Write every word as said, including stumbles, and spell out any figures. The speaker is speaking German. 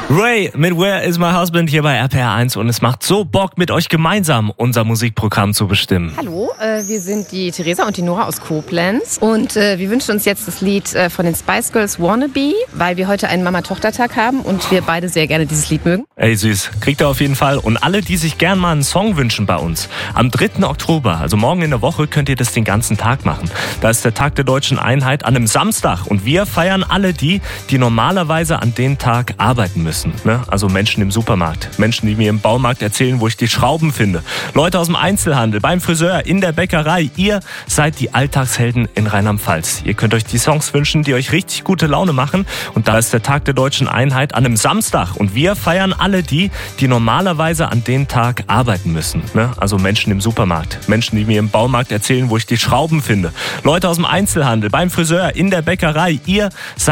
Ray mit Where is my husband hier bei R P R eins und es macht so Bock, mit euch gemeinsam unser Musikprogramm zu bestimmen. Hallo, äh, wir sind die Theresa und die Nora aus Koblenz und äh, wir wünschen uns jetzt das Lied äh, von den Spice Girls, Wannabe, weil wir heute einen Mama-Tochter-Tag haben und wir beide sehr gerne dieses Lied mögen. Ey süß, kriegt ihr auf jeden Fall. Und alle, die sich gern mal einen Song wünschen bei uns, am dritten Oktober, also morgen in der Woche, könnt ihr das den ganzen Tag machen. Da ist der Tag der Deutschen Einheit an einem Samstag und wir feiern alle die, die normalerweise an dem Tag arbeiten müssen. Ne? Also Menschen im Supermarkt, Menschen, die mir im Baumarkt erzählen, wo ich die Schrauben finde, Leute aus dem Einzelhandel, beim Friseur, in der Bäckerei. Ihr seid die Alltagshelden in Rheinland-Pfalz. Ihr könnt euch die Songs wünschen, die euch richtig gute Laune machen. Und da ist der Tag der Deutschen Einheit an einem Samstag und wir feiern alle die, die normalerweise an dem Tag arbeiten müssen. Ne? Also Menschen im Supermarkt, Menschen, die mir im Baumarkt erzählen, wo ich die Schrauben finde, Leute aus dem Einzelhandel, beim Friseur, in der Bäckerei. Ihr seid